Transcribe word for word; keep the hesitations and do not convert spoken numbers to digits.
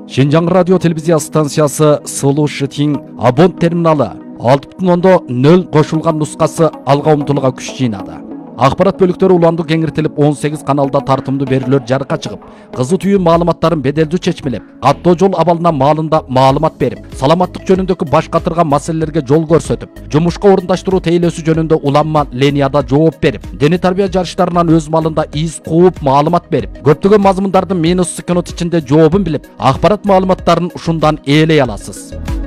Шинжаң радио телевизия станциясы Сылу Шытин абон терминалы алты бүтүн ондон нөл кошулган нускасы алга умтулууга күч жыйнады. Акпарат бөлүктөрү уланды кеңиртилип он сегиз каналда тартымдуу берүүлөр жарыкка чыгып, кызу түйүн маалыматтарын беделдүү чечмелеп, каттоо жол абалына маалында маалымат берип, саламаттык жөнүндөгү баш катырган маселелерге жол көрсөтүп, жумушка орундаштыруу тейлөөсү жөнүндө уланма ленияда жооп берип, дене тарбия жарыштарынан өз малында из кууп маалымат берип, көптөгөн мазмундардын минус секунд ичинде жообун билип, акпарат маалыматтарын ушундан ээлей аласыз.